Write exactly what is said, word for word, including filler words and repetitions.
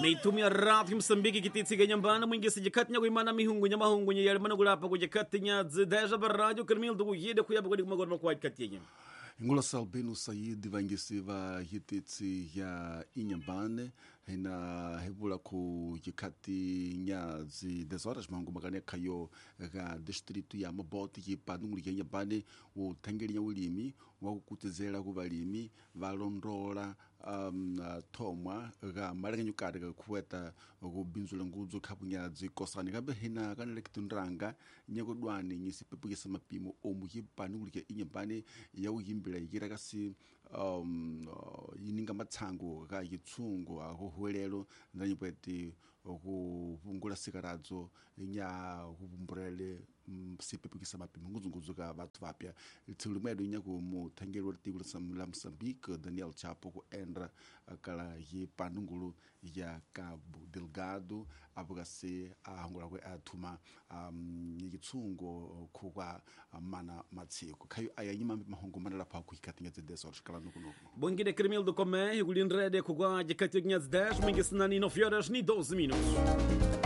Neitumia Rádio Moçambique que titsiga nyambana mwingisi jikati nya kuimana mihungu nya mahungu nya yalmana gulapa ku jikati nya deja ba rádio Carmil do yede ku yaba ku magor makwai katinha. Ngola Salbino Said vangisiva hititsi ya Inhambane hina hebula ku jikati nya zi dez horas mangu magane kayo ga distrito ya Maboti ki padunguli ya Inhambane o tangelinya ulimi wa kutezela ku balimi valondola um tomwa ga malenyo kada kuweta ku binzula nguzo khapunya zi kosani kabe hina kanele kitundranga nyakudwani nyisipepukisa mapimo omuyi padunguli ya Inhambane ya uyimbira ikira kasi um yininga matsango ga yitsungu aho hwelelo ndanyipweti okuvungula sikaradzo nya kubumbrele sipepukisa mapimo nguzunguzo ga bathu vapya tsilumedo nya ku muthangelo tikulo samula Moçambique Daniel Chapo ku endra akala yi panungulu ya Cabo Delgado abugase ahangula kwe athuma um yitsungo kuwa mana matsiko kayo ayanyima mahongo manala pa ku ikatinga tsedeso shikala nukuno Bongide Carmil do Comé, Gulin Rede ku gwa jikati nya dez mwingisi nani nove horas ni doze minutos.